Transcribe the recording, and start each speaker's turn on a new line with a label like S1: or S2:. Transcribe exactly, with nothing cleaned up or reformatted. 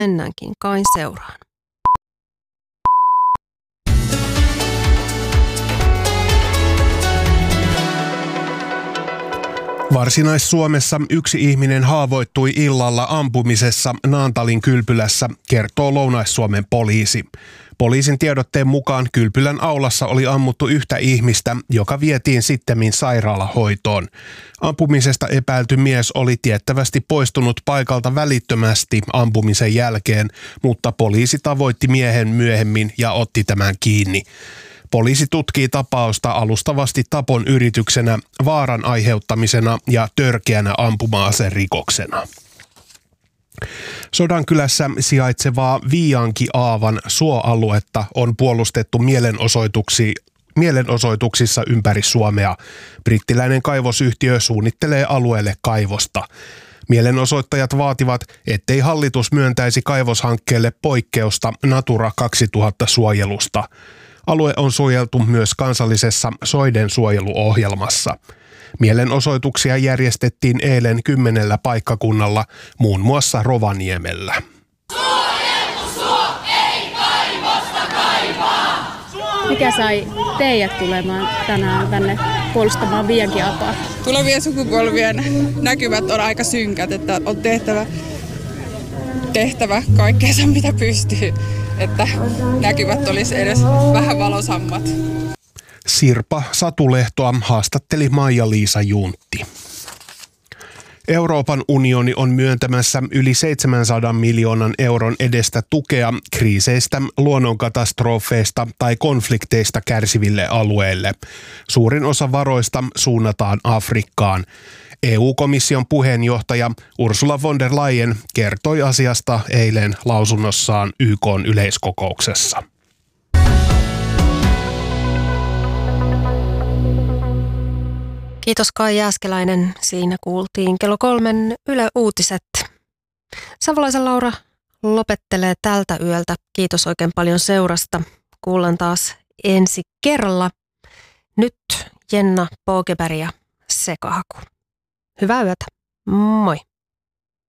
S1: mennäänkin kai seuraan.
S2: Varsinais-Suomessa yksi ihminen haavoittui illalla ampumisessa Naantalin kylpylässä, kertoo Lounais-Suomen poliisi. Poliisin tiedotteen mukaan kylpylän aulassa oli ammuttu yhtä ihmistä, joka vietiin sittemmin sairaalahoitoon. Ampumisesta epäilty mies oli tiettävästi poistunut paikalta välittömästi ampumisen jälkeen, mutta poliisi tavoitti miehen myöhemmin ja otti tämän kiinni. Poliisi tutkii tapausta alustavasti tapon yrityksenä, vaaran aiheuttamisena ja törkeänä ampuma-aserikoksena. Sodankylässä sijaitsevaa Viiankiaavan suoaluetta on puolustettu mielenosoituksi, mielenosoituksissa ympäri Suomea. Brittiläinen kaivosyhtiö suunnittelee alueelle kaivosta. Mielenosoittajat vaativat, ettei hallitus myöntäisi kaivoshankkeelle poikkeusta Natura kaksituhatta suojelusta. Alue on suojeltu myös kansallisessa soiden suojeluohjelmassa. Mielenosoituksia järjestettiin eilen kymmenellä paikkakunnalla, muun muassa Rovaniemellä.
S3: Suojelu suo, ei kaivosta kaivaa!
S4: Mikä sai teidät tulemaan tänään tänne puolustamaan Viiankiaapaa?
S5: Tulevien sukupolvien näkymät on aika synkät, että on tehtävä, tehtävä kaikkeensa mitä pystyy, että näkymät olisi edes vähän valosammat.
S2: Sirpa Satulehtoa haastatteli Maija-Liisa Juntti. Euroopan unioni on myöntämässä yli seitsemänsadan miljoonan euron edestä tukea kriiseistä, luonnonkatastrofeista tai konflikteista kärsiville alueille. Suurin osa varoista suunnataan Afrikkaan. E U-komission puheenjohtaja Ursula von der Leyen kertoi asiasta eilen lausunnossaan Y K:n yleiskokouksessa.
S1: Kiitos Kai Jääskeläinen. Siinä kuultiin kello kolmen Yle Uutiset. Savolaisen Laura lopettelee tältä yöltä. Kiitos oikein paljon seurasta. Kuullaan taas ensi kerralla. Nyt Jenna Pågeberg ja Sekahaku. Hyvää yötä. Moi.